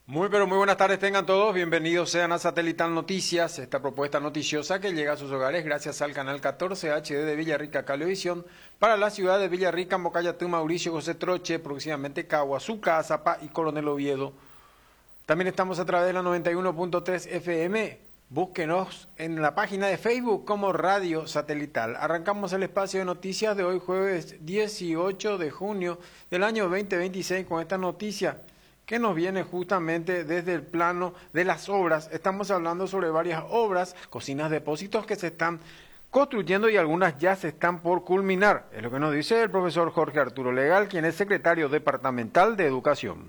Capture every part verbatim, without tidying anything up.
Muy pero muy buenas tardes tengan todos, bienvenidos sean a Satelital Noticias, esta propuesta noticiosa que llega a sus hogares gracias al canal catorce H D de Villarrica Cablevisión para la ciudad de Villarrica, Mocayatú, Mauricio José Troche, próximamente Caguazuca, Azapá y Coronel Oviedo. También estamos a través de la noventa y uno punto tres F M, búsquenos en la página de Facebook como Radio Satelital. Arrancamos el espacio de noticias de hoy jueves dieciocho de junio del año veinte veintiséis con esta noticia que nos viene justamente desde el plano de las obras. Estamos hablando sobre varias obras, cocinas, depósitos que se están construyendo y algunas ya se están por culminar. Es lo que nos dice el profesor Jorge Arturo Legal, quien es secretario departamental de Educación.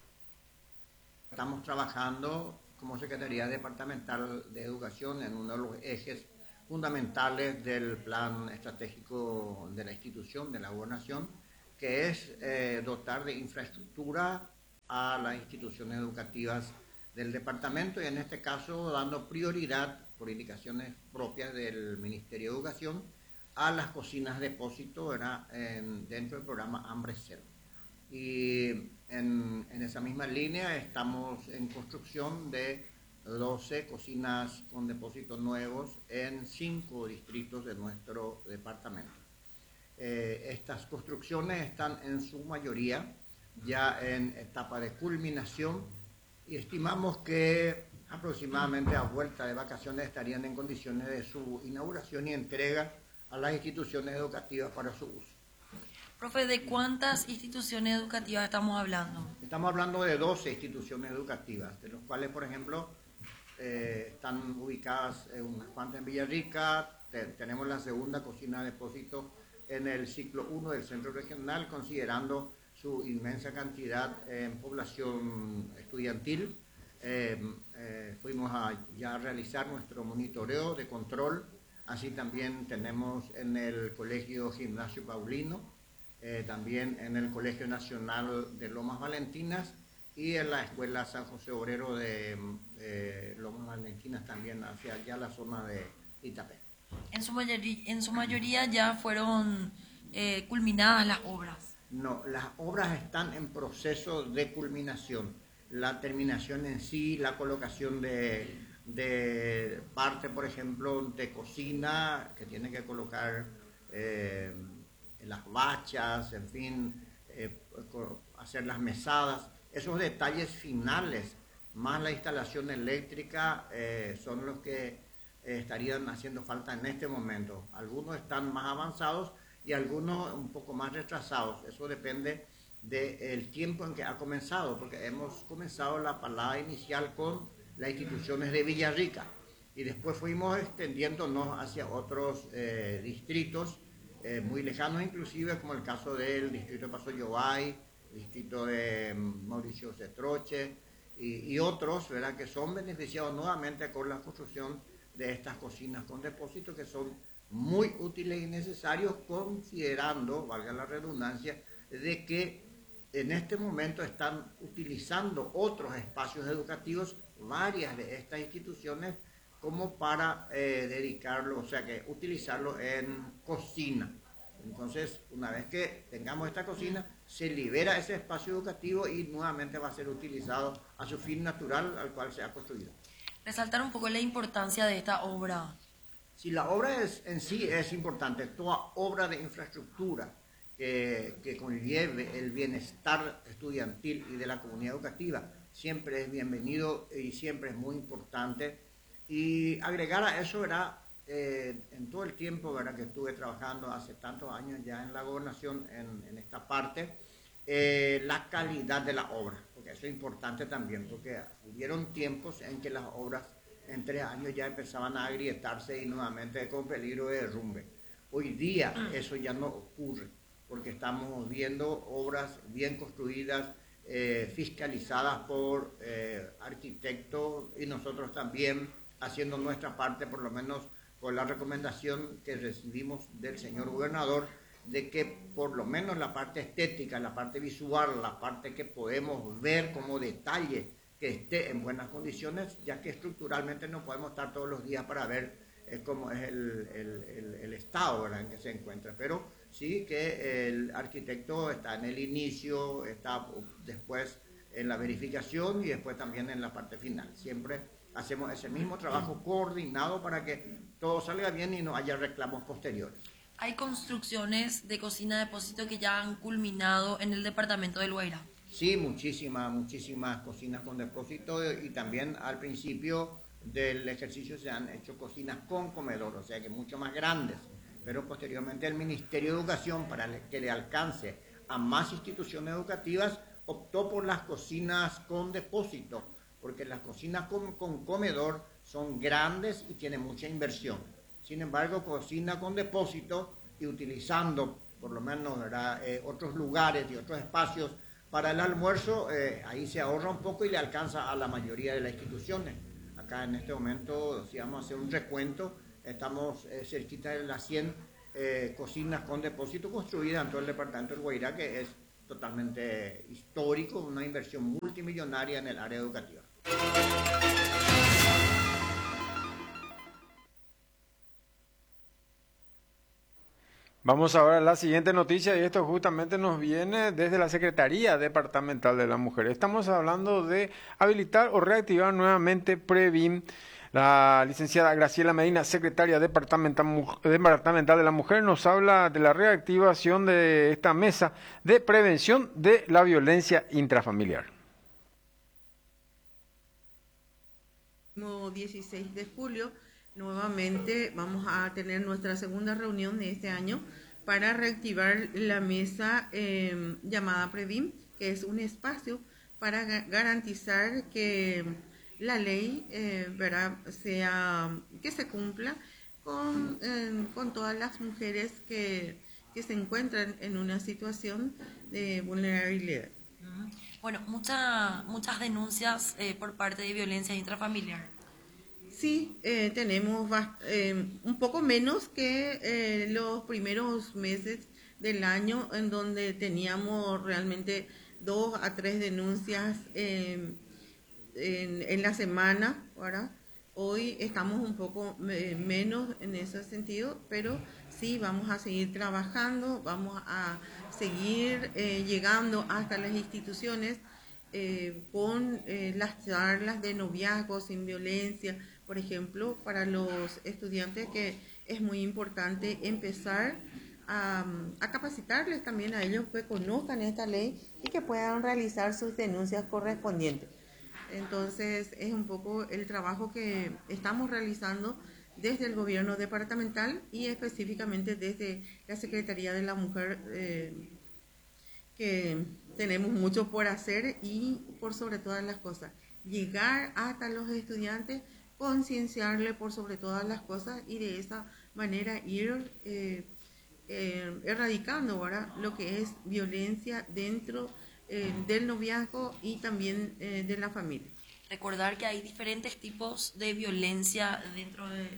Estamos trabajando como Secretaría Departamental de Educación en uno de los ejes fundamentales del plan estratégico de la institución, de la gobernación, que es eh, dotar de infraestructura a las instituciones educativas del departamento y en este caso dando prioridad por indicaciones propias del Ministerio de Educación a las cocinas depósito en, dentro del programa Hambre Cero. Y en, en esa misma línea estamos en construcción de doce cocinas con depósitos nuevos en cinco distritos de nuestro departamento. Eh, estas construcciones están en su mayoría ya en etapa de culminación y estimamos que aproximadamente a vuelta de vacaciones estarían en condiciones de su inauguración y entrega a las instituciones educativas para su uso. Profe, ¿de cuántas instituciones educativas estamos hablando? Estamos hablando de doce instituciones educativas, de los cuales, por ejemplo, eh, están ubicadas eh, unas cuantas en Villarrica, te, tenemos la segunda cocina de depósito en el ciclo uno del centro regional, considerando su inmensa cantidad en población estudiantil. Eh, eh, fuimos a ya realizar nuestro monitoreo de control, así también tenemos en el Colegio Gimnasio Paulino, eh, también en el Colegio Nacional de Lomas Valentinas y en la Escuela San José Obrero de eh, Lomas Valentinas, también hacia allá la zona de Itapé. En su mayoría, en su mayoría ya fueron eh, culminadas las obras. No, las obras están en proceso de culminación. La terminación en sí, la colocación de, de parte, por ejemplo, de cocina, que tiene que colocar eh, las bachas, en fin, eh, hacer las mesadas. Esos detalles finales, más la instalación eléctrica, eh, son los que eh, estarían haciendo falta en este momento. Algunos están más avanzados y algunos un poco más retrasados. Eso depende del tiempo en que ha comenzado, porque hemos comenzado la palada inicial con las instituciones de Villarrica y después fuimos extendiéndonos hacia otros eh, distritos eh, muy lejanos, inclusive como el caso del distrito de Paso Yobay, distrito de Mauricio José Troche y, y otros, ¿verdad?, que son beneficiados nuevamente con la construcción de estas cocinas con depósito que son muy útiles y necesarios, considerando, valga la redundancia, de que en este momento están utilizando otros espacios educativos, varias de estas instituciones, como para eh, dedicarlo, o sea, que utilizarlo en cocina. Entonces, una vez que tengamos esta cocina, se libera ese espacio educativo y nuevamente va a ser utilizado a su fin natural al cual se ha construido. Resaltar un poco la importancia de esta obra. Si la obra es, en sí es importante, toda obra de infraestructura que, que conlleve el bienestar estudiantil y de la comunidad educativa siempre es bienvenido y siempre es muy importante. Y agregar a eso, ¿verdad?, eh, en todo el tiempo, ¿verdad?, que estuve trabajando hace tantos años ya en la gobernación en, en esta parte, eh, la calidad de la obra, porque eso es importante también, porque hubieron tiempos en que las obras en tres años ya empezaban a agrietarse y nuevamente con peligro de derrumbe. Hoy día eso ya no ocurre, porque estamos viendo obras bien construidas, eh, fiscalizadas por eh, arquitectos y nosotros también haciendo nuestra parte, por lo menos con la recomendación que recibimos del señor gobernador, de que por lo menos la parte estética, la parte visual, la parte que podemos ver como detalle, que esté en buenas condiciones, ya que estructuralmente no podemos estar todos los días para ver eh, cómo es el, el, el, el estado, ¿verdad?, en que se encuentra. Pero sí que el arquitecto está en el inicio, está después en la verificación y después también en la parte final. Siempre hacemos ese mismo trabajo coordinado para que todo salga bien y no haya reclamos posteriores. Hay construcciones de cocina depósito que ya han culminado en el departamento del Guairá. Sí, muchísimas, muchísimas cocinas con depósito y también al principio del ejercicio se han hecho cocinas con comedor, o sea que mucho más grandes, pero posteriormente el Ministerio de Educación, para que le alcance a más instituciones educativas, optó por las cocinas con depósito, porque las cocinas con, con comedor son grandes y tienen mucha inversión. Sin embargo, cocina con depósito y utilizando por lo menos eh, otros lugares y otros espacios para el almuerzo, eh, ahí se ahorra un poco y le alcanza a la mayoría de las instituciones. Acá en este momento, si vamos a hacer un recuento, estamos eh, cerquita de las cien eh, cocinas con depósito construidas en todo el departamento del Guairá, que es totalmente histórico, una inversión multimillonaria en el área educativa. Vamos ahora a la siguiente noticia y esto justamente nos viene desde la Secretaría Departamental de la Mujer. Estamos hablando de habilitar o reactivar nuevamente PREVIM. La licenciada Graciela Medina, secretaria departamental, departamental de la Mujer, nos habla de la reactivación de esta mesa de prevención de la violencia intrafamiliar. dieciséis de julio, nuevamente vamos a tener nuestra segunda reunión de este año para reactivar la mesa eh, llamada PREVIM, que es un espacio para garantizar que la ley eh, ¿verdad? sea que se cumpla con, eh, con todas las mujeres que, que se encuentran en una situación de vulnerabilidad. Bueno, mucha, muchas denuncias eh, por parte de violencia intrafamiliar. Sí, eh, tenemos eh, un poco menos que eh, los primeros meses del año, en donde teníamos realmente dos a tres denuncias eh, en, en la semana, ¿verdad? Hoy estamos un poco eh, menos en ese sentido, pero sí vamos a seguir trabajando, vamos a seguir eh, llegando hasta las instituciones eh, con eh, las charlas de noviazgo sin violencia, por ejemplo, para los estudiantes, que es muy importante empezar a, a capacitarles también a ellos que conozcan esta ley y que puedan realizar sus denuncias correspondientes. Entonces, es un poco el trabajo que estamos realizando desde el gobierno departamental y específicamente desde la Secretaría de la Mujer, eh, que tenemos mucho por hacer y por sobre todas las cosas, llegar hasta los estudiantes, concienciarle por sobre todas las cosas y de esa manera ir eh, eh, erradicando, ¿verdad?, lo que es violencia dentro eh, del noviazgo y también eh, de la familia. Recordar que hay diferentes tipos de violencia dentro de...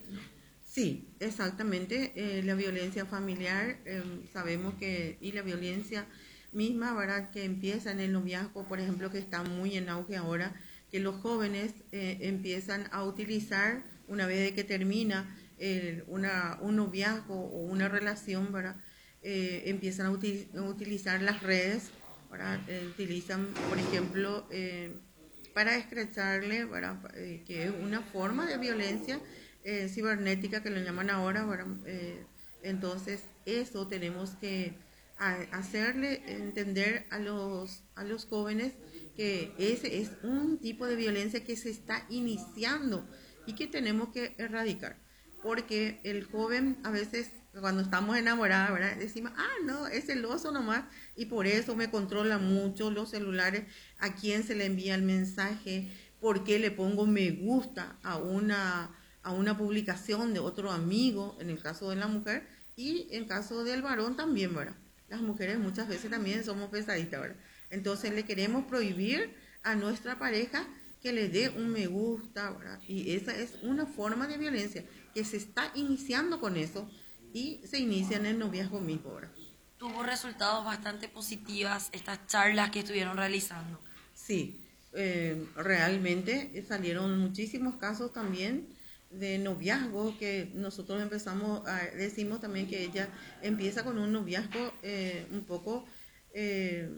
Sí, exactamente. Eh, la violencia familiar, eh, sabemos que, y la violencia misma, ¿verdad?, que empieza en el noviazgo, por ejemplo, que está muy en auge ahora, que los jóvenes eh, empiezan a utilizar, una vez de que termina eh, una, un noviazgo o una relación, ¿verdad?, eh, empiezan a, util, a utilizar las redes, ¿verdad?, eh, utilizan, por ejemplo, eh, para escracharle, ¿verdad?, eh, que es una forma de violencia eh, cibernética que lo llaman ahora, ¿verdad? Eh, entonces eso tenemos que a, hacerle entender a los, a los jóvenes que ese es un tipo de violencia que se está iniciando y que tenemos que erradicar, porque el joven a veces, cuando estamos enamorados, ¿verdad?, decimos, ah, no, es celoso nomás y por eso me controla mucho los celulares, a quién se le envía el mensaje, por qué le pongo me gusta a una, a una publicación de otro amigo, en el caso de la mujer, y en caso del varón también, ¿verdad? Las mujeres muchas veces también somos pesaditas, ¿verdad? Entonces le queremos prohibir a nuestra pareja que le dé un me gusta, ¿verdad? Y esa es una forma de violencia que se está iniciando con eso y se inicia en el noviazgo mismo, ¿verdad? Tuvo resultados bastante positivas estas charlas que estuvieron realizando. Sí, eh, realmente salieron muchísimos casos también de noviazgo que nosotros empezamos, a, decimos también que ella empieza con un noviazgo eh, un poco... Eh,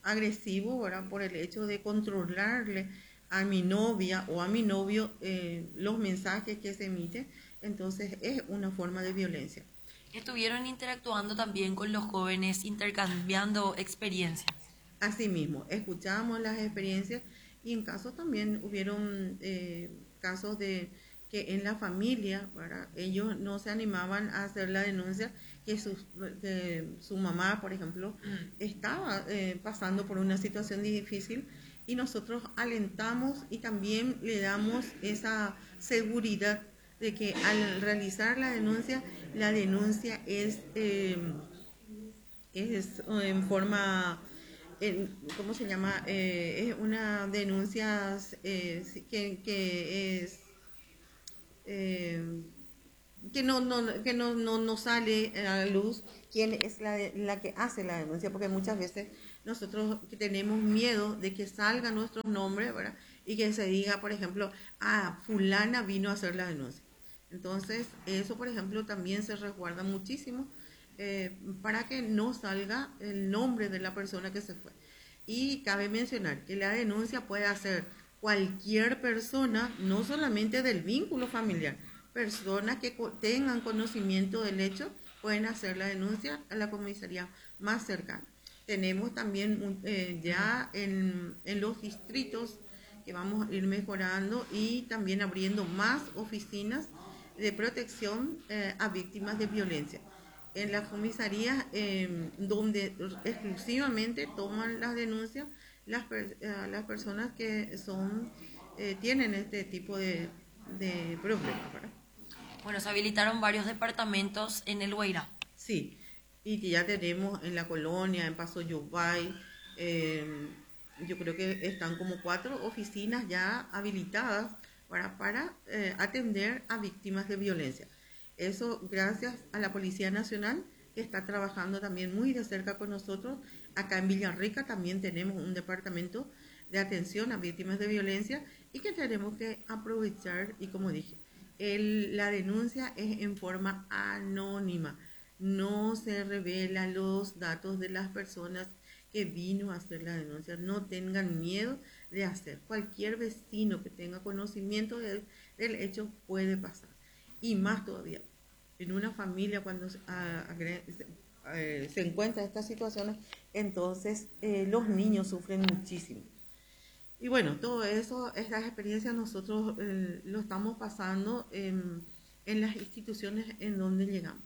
agresivo, ¿verdad? Por el hecho de controlarle a mi novia o a mi novio eh, los mensajes que se emiten, entonces es una forma de violencia. Estuvieron interactuando también con los jóvenes, intercambiando experiencias. Asimismo, escuchamos las experiencias y en casos también hubieron eh, casos de que en la familia, ¿verdad? Ellos no se animaban a hacer la denuncia, que su, que su mamá, por ejemplo, estaba eh, pasando por una situación difícil y nosotros alentamos y también le damos esa seguridad de que al realizar la denuncia, la denuncia es, eh, es en forma, eh, ¿cómo se llama? Eh, es una denuncia eh, que, que es... Eh, que no no que no, no, no sale a la luz quién es la, la que hace la denuncia, porque muchas veces nosotros tenemos miedo de que salga nuestro nombre, ¿verdad? Y que se diga, por ejemplo, ah, fulana vino a hacer la denuncia. Entonces, eso, por ejemplo, también se resguarda muchísimo eh, para que no salga el nombre de la persona que se fue. Y cabe mencionar que la denuncia puede hacer cualquier persona, no solamente del vínculo familiar, personas que tengan conocimiento del hecho pueden hacer la denuncia a la comisaría más cercana. Tenemos también eh, ya en, en los distritos que vamos a ir mejorando y también abriendo más oficinas de protección eh, a víctimas de violencia. En las comisarías eh, donde exclusivamente toman las denuncias las, per, eh, las personas que son eh, tienen este tipo de, de problemas, ¿verdad? Bueno, se habilitaron varios departamentos en el Guairá. Sí, y que ya tenemos en la colonia, en Paso Yobay, eh, yo creo que están como cuatro oficinas ya habilitadas para, para eh, atender a víctimas de violencia. Eso gracias a la Policía Nacional, que está trabajando también muy de cerca con nosotros. Acá en Villarrica también tenemos un departamento de atención a víctimas de violencia y que tenemos que aprovechar, y como dije, el, la denuncia es en forma anónima, no se revelan los datos de las personas que vino a hacer la denuncia, no tengan miedo de hacer. Cualquier vecino que tenga conocimiento de, del hecho puede pasar. Y más todavía, en una familia cuando a, a, eh, se encuentra estas situaciones, entonces eh, los niños sufren muchísimo. Y bueno, todo eso, estas experiencias nosotros eh, lo estamos pasando en, en las instituciones en donde llegamos.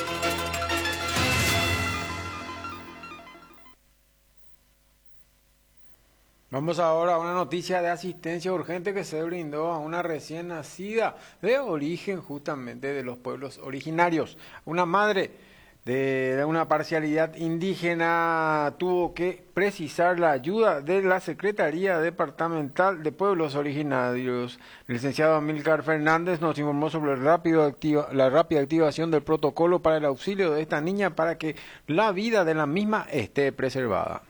Vamos ahora a una noticia de asistencia urgente que se brindó a una recién nacida de origen justamente de los pueblos originarios. Una madre de una parcialidad indígena tuvo que precisar la ayuda de la Secretaría Departamental de Pueblos Originarios. El licenciado Amílcar Fernández nos informó sobre el rápido activa, la rápida activación del protocolo para el auxilio de esta niña para que la vida de la misma esté preservada.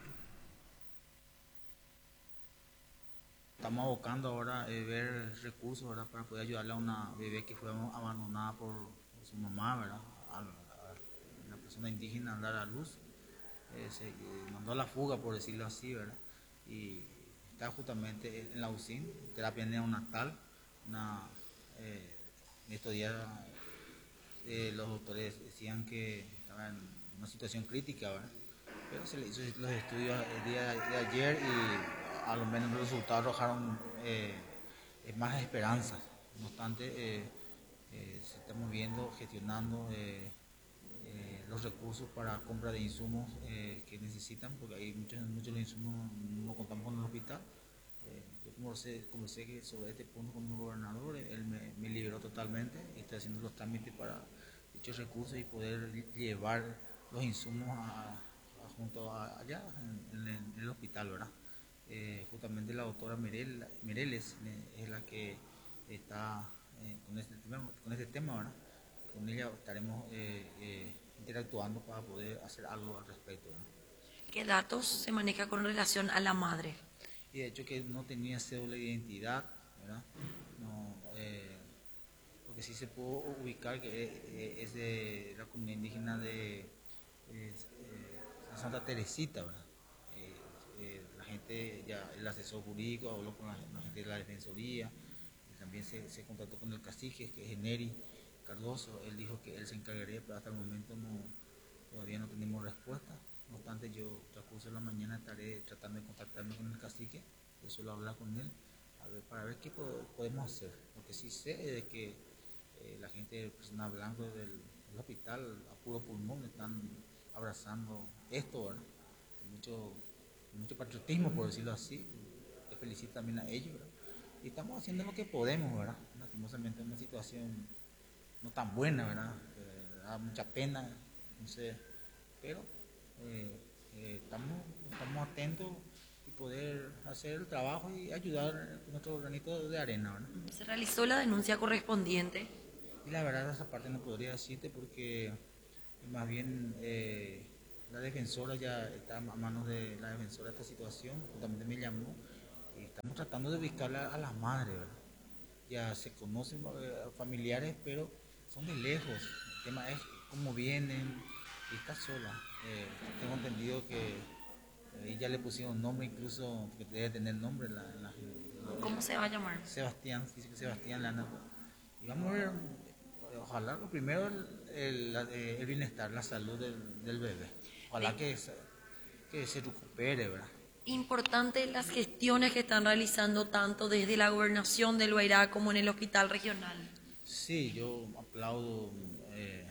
Estamos abocando ahora a eh, ver recursos, ¿verdad?, para poder ayudarle a una bebé que fue abandonada por, por su mamá, ¿verdad?, a, a una persona indígena a dar a luz. Eh, se eh, mandó a la fuga, por decirlo así, ¿verdad?, y está justamente en la U C I N, terapia neonatal. Una, eh, en estos días eh, los doctores decían que estaba en una situación crítica, ¿verdad?, pero se le hizo los estudios el día de ayer y a lo menos los resultados arrojaron eh, más esperanzas. No obstante, eh, eh, se está moviendo, gestionando eh, eh, los recursos para compra de insumos eh, que necesitan, porque hay muchos, muchos de los insumos no contamos con el hospital. Eh, yo conversé, conversé sobre este punto con el gobernador, él me, me liberó totalmente y estoy haciendo los trámites para dichos recursos y poder llevar los insumos a, a, junto a, allá en, en, en el hospital, ¿verdad? Eh, justamente la doctora Mirel, Mireles eh, es la que está eh, con, este tema, con este tema, ¿verdad? Con ella estaremos eh, eh, interactuando para poder hacer algo al respecto, ¿verdad? ¿Qué datos se maneja con relación a la madre? Y de hecho que no tenía cédula de identidad, ¿verdad? No, eh, porque sí se pudo ubicar que eh, es de la comunidad indígena de eh, Santa Teresita, ¿verdad? gente, ya el asesor jurídico habló con la, la gente de la defensoría, y también se, se contactó con el cacique, que es Neri Cardoso. Él dijo que él se encargaría, pero hasta el momento no, todavía no tenemos respuesta. No obstante, yo transcurso de la mañana estaré tratando de contactarme con el cacique, yo suelo hablar con él, a ver, para ver qué podemos hacer. Lo que sí sé es que eh, la gente del personal blanco del, del hospital a puro pulmón están abrazando esto, ¿verdad? Con mucho, con mucho patriotismo, por decirlo así. Les felicito también a ellos, ¿verdad? Y estamos haciendo lo que podemos, ¿verdad? Lastimosamente, una situación no tan buena, ¿verdad? Eh, da mucha pena, no sé, pero eh, eh, estamos, estamos atentos y poder hacer el trabajo y ayudar con nuestro granito de arena, ¿verdad? ¿Se realizó la denuncia correspondiente? Y la verdad, esa parte no podría decirte porque más bien eh, la defensora ya está a manos de la defensora de esta situación, justamente me llamó y estamos tratando de ubicarla a las madres, ¿verdad? Ya se conocen eh, familiares, pero son de lejos. El tema es cómo vienen y está sola. Eh, tengo entendido que eh, ya le pusieron nombre, incluso que debe tener nombre. La, la, la, ¿Cómo se va a llamar? Sebastián, dice que Sebastián Lana. Y vamos a ver, ojalá lo primero el, el, el bienestar, la salud del, del bebé. Ojalá que, que se recupere, ¿verdad? Importante las gestiones que están realizando tanto desde la gobernación del Guairá como en el hospital regional. Sí, yo aplaudo eh,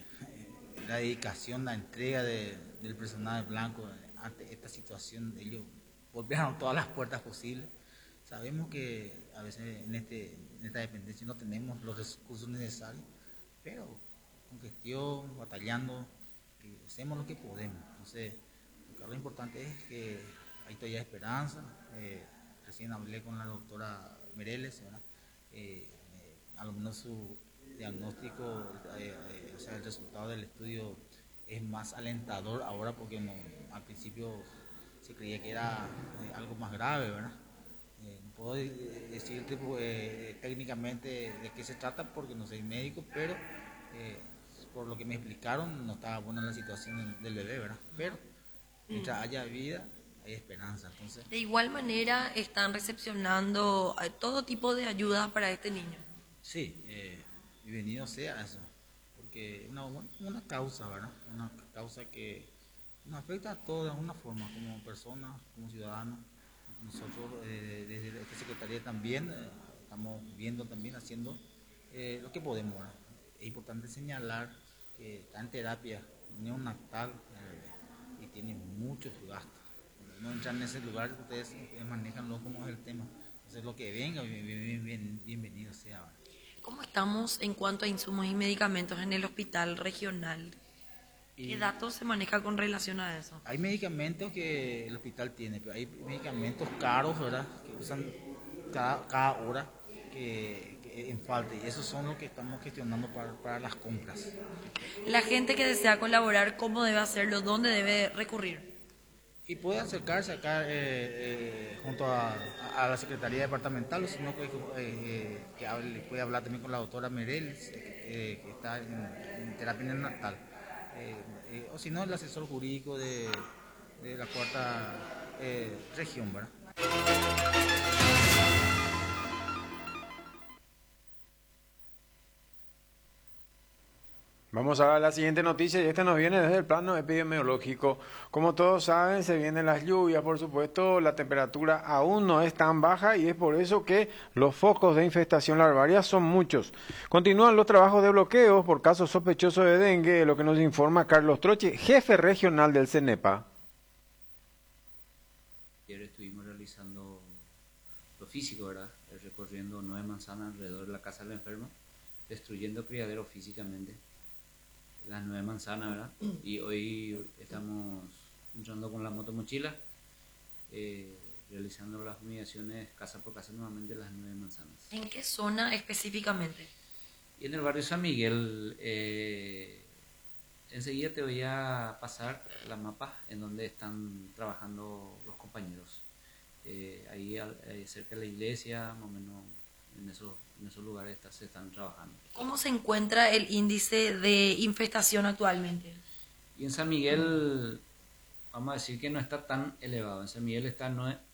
la dedicación, la entrega de, del personal blanco ante esta situación. Ellos golpearon todas las puertas posibles. Sabemos que a veces en, este, en esta dependencia no tenemos los recursos necesarios, pero con gestión, batallando, hacemos lo que podemos. Entonces, lo importante es que hay todavía esperanza. Eh, recién hablé con la doctora Mereles, ¿verdad? Eh, eh, a lo menos su diagnóstico, eh, eh, o sea, el resultado del estudio es más alentador ahora porque no, al principio se creía que era eh, algo más grave, ¿verdad? Eh, no puedo decirte eh, técnicamente de qué se trata porque no soy médico, pero eh, por lo que me explicaron no estaba buena la situación del bebé, ¿verdad? Pero mientras haya vida hay esperanza. Entonces, de igual manera están recepcionando todo tipo de ayuda para este niño. Sí, eh, bienvenido sea eso, porque es una, una causa, ¿verdad? Una causa que nos afecta a todos de alguna forma, como personas, como ciudadanos. Nosotros eh, desde esta Secretaría también eh, estamos viendo, también haciendo eh, lo que podemos, ¿verdad? Es importante señalar que está en terapia neonatal eh, y tiene muchos gastos. No entran en ese lugar, ustedes, ustedes manejanlo como es el tema. Entonces lo que venga, bien, bien, bien, bienvenido sea, ¿verdad? ¿Cómo estamos en cuanto a insumos y medicamentos en el hospital regional? ¿Qué Y datos se maneja con relación a eso? hay medicamentos que el hospital tiene, pero hay medicamentos caros, ¿verdad? Que usan cada, cada hora que, que en falta, y esos son los que estamos gestionando para, para las compras. La gente que desea colaborar, ¿cómo debe hacerlo? ¿Dónde debe recurrir? Y puede acercarse acá eh, eh, junto a, a la Secretaría Departamental, o si no, que, eh, que hable, puede hablar también con la doctora Mereles, eh, que está en, en terapia neonatal. Eh, eh, o si no, el asesor jurídico de, de la cuarta eh, región, ¿verdad? Vamos a ver la siguiente noticia y esta nos viene desde el plano epidemiológico. Como todos saben, se vienen las lluvias, por supuesto, la temperatura aún no es tan baja y es por eso que los focos de infestación larvaria son muchos. Continúan los trabajos de bloqueos por casos sospechosos de dengue, lo que nos informa Carlos Troche, jefe regional del CENEPA. Ayer estuvimos realizando lo físico, ¿verdad? Recorriendo nueve manzanas alrededor de la casa del enfermo, destruyendo criaderos físicamente. Las nueve manzanas, ¿verdad? Y hoy estamos entrando con la motomochila, eh, realizando las fumigaciones casa por casa nuevamente las nueve manzanas. ¿En qué zona específicamente? Y en el barrio San Miguel, eh, enseguida te voy a pasar la mapa en donde están trabajando los compañeros. Eh, ahí, ahí cerca de la iglesia, más o menos en esos, en esos lugares está, se están trabajando. ¿Cómo se encuentra el índice de infestación actualmente? Y en San Miguel, vamos a decir que no está tan elevado. En San Miguel está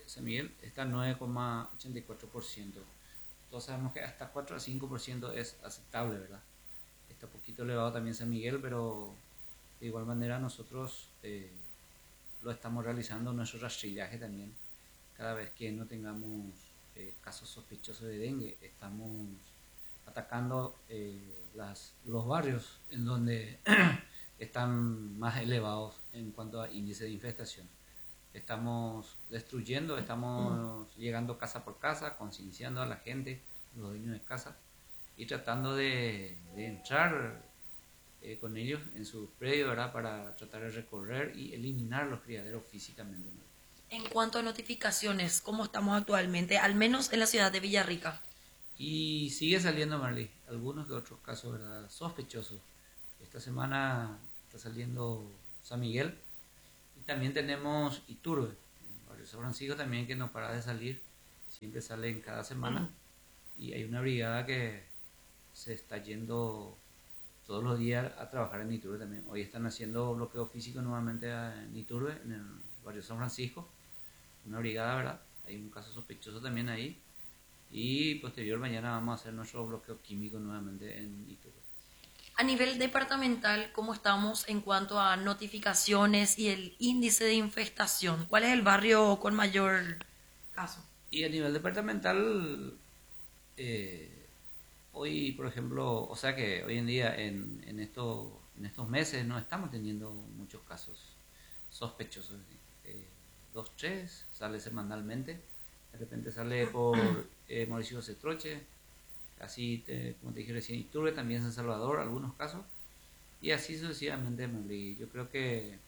San Miguel está nueve coma ochenta y cuatro por ciento. Todos sabemos que hasta cuatro a cinco por ciento es aceptable, ¿verdad? Está un poquito elevado también San Miguel, pero de igual manera nosotros eh, lo estamos realizando nuestro rastrillaje también. Cada vez que no tengamos eh, casos sospechosos de dengue, estamos atacando eh, las, los barrios en donde están más elevados en cuanto a índice de infestación. Estamos destruyendo, estamos llegando casa por casa, concienciando a la gente, los dueños de casa, y tratando de, de entrar eh, con ellos en su predio, ¿verdad? Para tratar de recorrer y eliminar los criaderos físicamente, ¿no? En cuanto a notificaciones, ¿cómo estamos actualmente? Al menos en la ciudad de Villarrica. Y sigue saliendo, Marley, algunos que otros casos, ¿verdad? Sospechosos. Esta semana está saliendo San Miguel y también tenemos Iturbe, el barrio San Francisco también, que no para de salir, siempre salen cada semana. Y hay una brigada que se está yendo todos los días a trabajar en Iturbe también. Hoy están haciendo bloqueo físico nuevamente en Iturbe, en el barrio San Francisco. Una brigada, ¿verdad? Hay un caso sospechoso también ahí. Y posterior mañana vamos a hacer nuestro bloqueo químico nuevamente en Iturbe. A nivel departamental, ¿cómo estamos en cuanto a notificaciones y el índice de infestación? ¿Cuál es el barrio con mayor caso? Y a nivel departamental, eh, hoy, por ejemplo, o sea que hoy en día, en, en, esto, en estos meses, no estamos teniendo muchos casos sospechosos. Eh, dos, tres, sale semanalmente. De repente sale por eh, Mauricio Cetroche, así, te, como te dije recién, Iturbe, también San Salvador, algunos casos. Y así sucesivamente, Marley. Yo creo que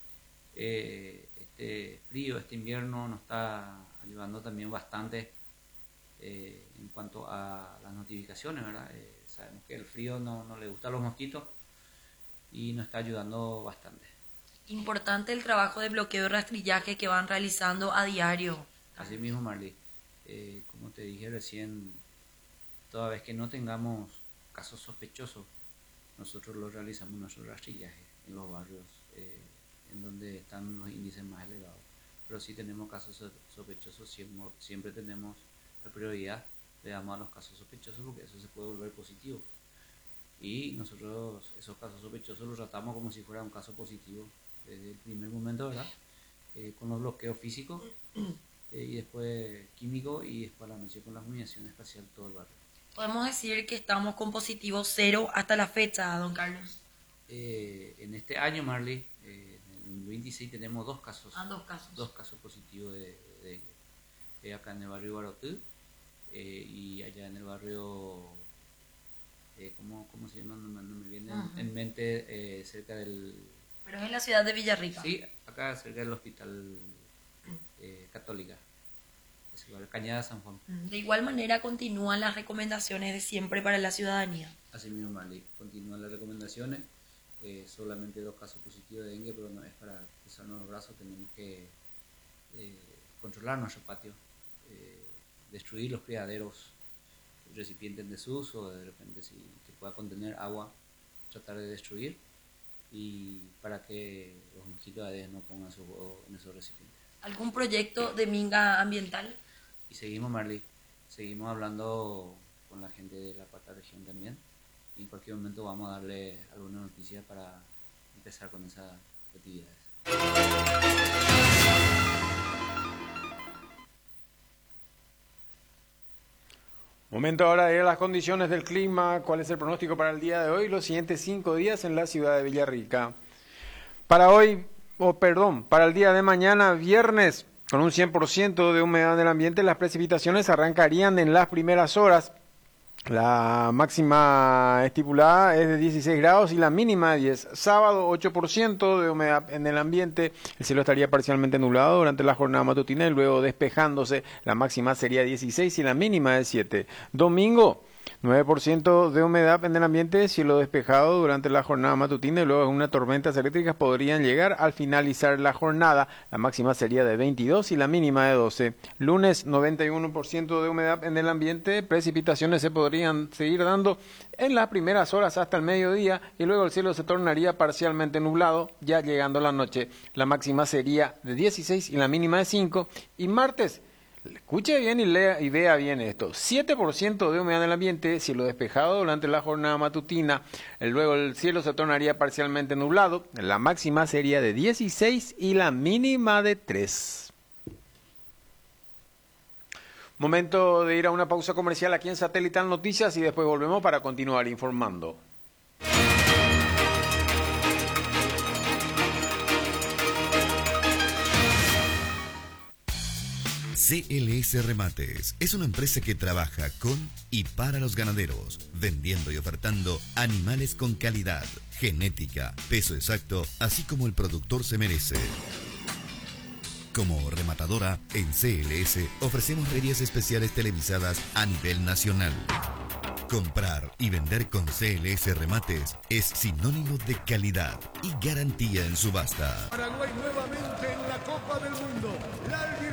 eh, este frío, este invierno nos está ayudando también bastante eh, en cuanto a las notificaciones, ¿verdad? Eh, sabemos que el frío no, no le gusta a los mosquitos y nos está ayudando bastante. Importante el trabajo de bloqueo y rastrillaje que van realizando a diario. Así mismo, Marley. Eh, como te dije recién, toda vez que no tengamos casos sospechosos, nosotros lo realizamos nuestro rastrillaje en los barrios eh, en donde están los índices más elevados. Pero si tenemos casos sospechosos, siempre, siempre tenemos la prioridad, le damos a los casos sospechosos porque eso se puede volver positivo. Y nosotros esos casos sospechosos los tratamos como si fuera un caso positivo desde el primer momento, ¿verdad? Eh, con los bloqueos físicos eh, y después químicos y después a la noche con la fumigación espacial todo el barrio. Podemos decir que estamos con positivo cero hasta la fecha, don Carlos. Eh, en este año, Marley, eh, en el veintiséis tenemos dos casos. Ah, dos casos. Dos casos positivos de dengue. Eh, acá en el barrio Barotú eh, y allá en el barrio, eh, ¿cómo, ¿cómo se llama? No, no me viene uh-huh. en mente, eh, cerca del... Pero es en la ciudad de Villarrica. Sí, acá cerca del hospital eh, Católica. Cañada San Juan. De igual manera continúan las recomendaciones de siempre para la ciudadanía. Así mismo, Marley, continúan las recomendaciones, eh, solamente dos casos positivos de dengue, pero no es para cruzarnos los brazos, tenemos que eh, controlar nuestro patio, eh, destruir los criaderos, recipientes en desuso, de repente si que pueda contener agua, tratar de destruir, y para que los mosquitos aedes no pongan su huevo en esos recipientes. ¿Algún proyecto de minga ambiental? Y seguimos, Marley, seguimos hablando con la gente de la cuarta región también. Y en cualquier momento vamos a darle alguna noticia para empezar con esas actividades. Momento ahora de ver las condiciones del clima, cuál es el pronóstico para el día de hoy, los siguientes cinco días en la ciudad de Villarrica. Para hoy, o oh, perdón, para el día de mañana, viernes, con un cien por ciento de humedad en el ambiente, las precipitaciones arrancarían en las primeras horas. La máxima estipulada es de dieciséis grados y la mínima de diez. Sábado, ocho por ciento de humedad en el ambiente. El cielo estaría parcialmente nublado durante la jornada matutina y luego despejándose. La máxima sería dieciséis y la mínima de siete. Domingo, nueve por ciento de humedad en el ambiente, cielo despejado durante la jornada matutina y luego unas tormentas eléctricas podrían llegar al finalizar la jornada. La máxima sería de veintidós y la mínima de doce. Lunes, noventa y uno por ciento de humedad en el ambiente, precipitaciones se podrían seguir dando en las primeras horas hasta el mediodía y luego el cielo se tornaría parcialmente nublado ya llegando la noche. La máxima sería de dieciséis y la mínima de cinco. Y martes, escuche bien y lea y vea bien esto. siete por ciento de humedad en el ambiente, cielo despejado durante la jornada matutina. Luego el cielo se tornaría parcialmente nublado. La máxima sería de dieciséis y la mínima de tres. Momento de ir a una pausa comercial aquí en Satelital Noticias y después volvemos para continuar informando. C L S Remates es una empresa que trabaja con y para los ganaderos, vendiendo y ofertando animales con calidad, genética, peso exacto, así como el productor se merece. Como rematadora, en C L S ofrecemos ferias especiales televisadas a nivel nacional. Comprar y vender con C L S Remates es sinónimo de calidad y garantía en subasta. Paraguay nuevamente en la Copa del Mundo. La